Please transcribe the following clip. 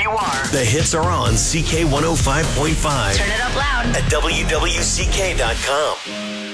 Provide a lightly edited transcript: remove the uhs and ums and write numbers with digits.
you are. The hits are on CK 105.5. Turn it up loud At WWCK.com.